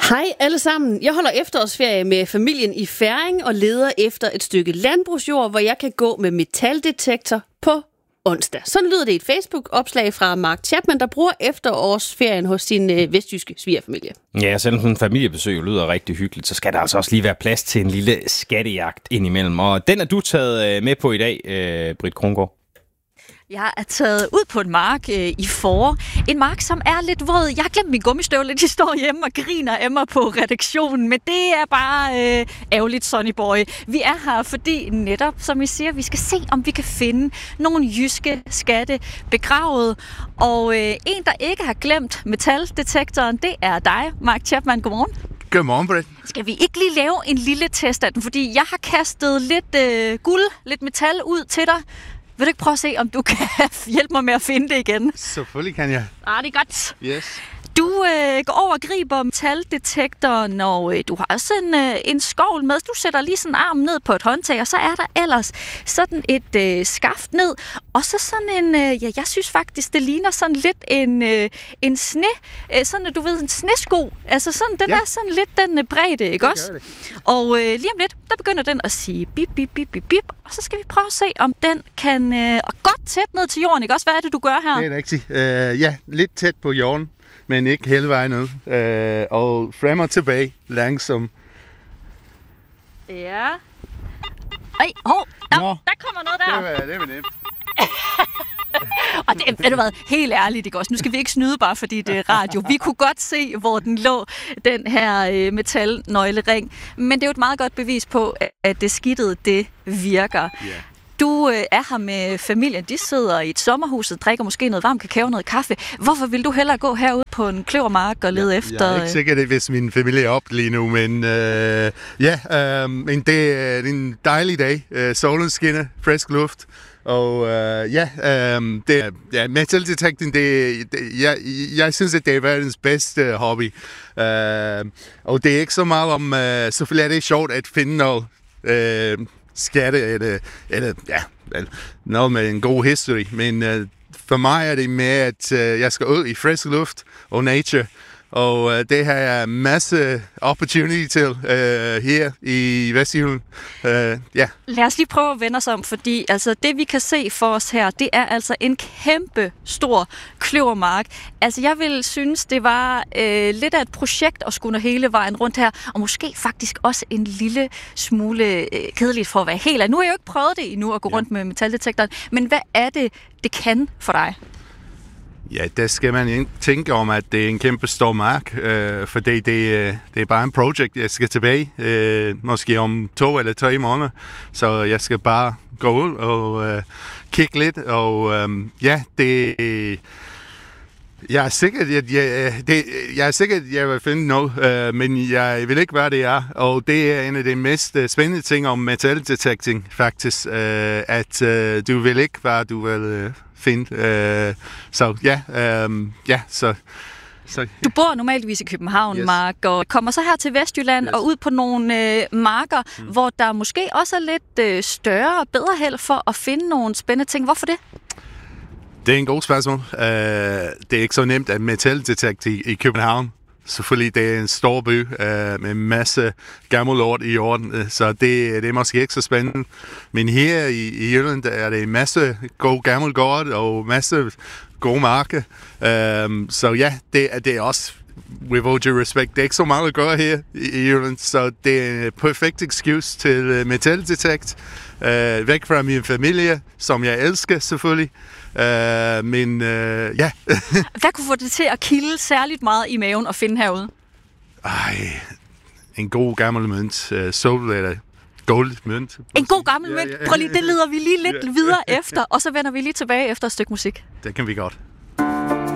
Hej alle sammen. Jeg holder efterårsferie med familien i Ferring og leder efter et stykke landbrugsjord, hvor jeg kan gå med metaldetektor på onsdag. Sådan lyder det i et Facebook-opslag fra Mark Chapman, der bruger efterårsferien hos sin vestjyske svigerfamilie. Ja, selvom sådan en familiebesøg lyder rigtig hyggeligt, så skal der altså også lige være plads til en lille skattejagt indimellem. Og den er du taget med på i dag, Britt Krongård. Jeg er taget ud på en mark i forår. En mark, som er lidt våd. Jeg har glemt min gummistøvle. De står hjemme og griner af mig på redaktionen. Men det er bare ærgerligt, Sonny Boy. Vi er her, fordi netop, som I siger, vi skal se, om vi kan finde nogle jyske skatte begravet. Og en, der ikke har glemt metaldetektoren, det er dig, Mark Chapman. Godmorgen. Godmorgen, Britt. Skal vi ikke lige lave en lille test af den? Fordi jeg har kastet lidt guld, lidt metal ud til dig. Vil du ikke prøve at se, om du kan hjælpe mig med at finde det igen? Selvfølgelig kan jeg. Det er godt. Yes. Du går over og griber metaldetektoren, og du har også en skovl med. Du sætter lige sådan armen ned på et håndtag, og så er der ellers sådan et skaft ned. Og så sådan en, jeg synes faktisk, det ligner sådan lidt en sne, sådan du ved, en snesko. Altså sådan, den er sådan lidt den bredde, ikke også? Og lige om lidt, der begynder den at sige bip, bip, bip, bip, bip. Og så skal vi prøve at se, om den kan godt tæt ned til jorden, ikke også? Hvad er det, du gør her? Det er rigtigt. Ja, lidt tæt på jorden, men ikke hele vejen ud. Og frem og tilbage, langsomt. Ja. Ej, der kommer noget der. Det var nemt. Og det ved du hvad, helt ærligt, ikke også? Nu skal vi ikke snyde bare, fordi det er radio. Vi kunne godt se, hvor den lå, den her metalnøglering. Men det er jo et meget godt bevis på, at det skidtet, det virker. Yeah. Du er her med familien. De sidder i et sommerhus og drikker måske noget varm kakao, noget kaffe. Hvorfor vil du hellere gå herud på en kløvermark og lede efter? Jeg er ikke sikker, det hvis min familie er op lige nu, men men det er en dejlig dag. Solen skinner, frisk luft. Og metaldetektoren, jeg synes, at det er verdens bedste hobby. Og det er ikke så meget om, selvfølgelig er det sjovt at finde noget skatte, eller noget med en god history, men for mig er det mere, at jeg skal ud i frisk luft og nature, og det har jeg masse opportunity til her i Vestjylland. Lad os lige prøve at vende os om, fordi altså, det vi kan se for os her, det er altså en kæmpe stor kløvermark. Altså jeg vil synes, det var lidt af et projekt at skulle nå hele vejen rundt her, og måske faktisk også en lille smule kedeligt for at være helt af. Nu har jeg jo ikke prøvet det endnu at gå rundt med metaldetektoren, men hvad er det kan for dig? Ja, der skal man ikke tænke om, at det er en kæmpe stor mark, for det er bare en projekt, jeg skal tilbage, måske om 2 eller 3 måneder, så jeg skal bare gå ud og kigge lidt, og jeg er sikker, at jeg vil finde noget, men jeg vil ikke, hvad det er, og det er en af de mest spændende ting om metaldetekting, faktisk, at du vil ikke, hvad du vil finde. Så. Du bor normalvis i København, yes. Mark, og kommer så her til Vestjylland og ud på nogle marker, hvor der måske også er lidt større og bedre held for at finde nogle spændende ting. Hvorfor det? Det er en god spørgsmål. Det er ikke så nemt at metaldetekte i København. Selvfølgelig, det er en stor by med en masse gammel lort i jorden, så det er måske ikke så spændende. Men her i Jylland er det en masse god gammel gård og masse gode marker. Så ja, det er også, with all due respect, det er ikke så meget at gøre her i Jylland, så det er en perfekt excuse til metaldetektor. Væk fra min familie, som jeg elsker selvfølgelig. Ja. Hvad kunne få det til at kilde særligt meget i maven og finde herude? En god gammel mønt. Eller guldmønt. En god gammel mønt? Prøv lige, det leder vi lige lidt videre efter, og så vender vi lige tilbage efter et stykke musik. Det kan vi godt.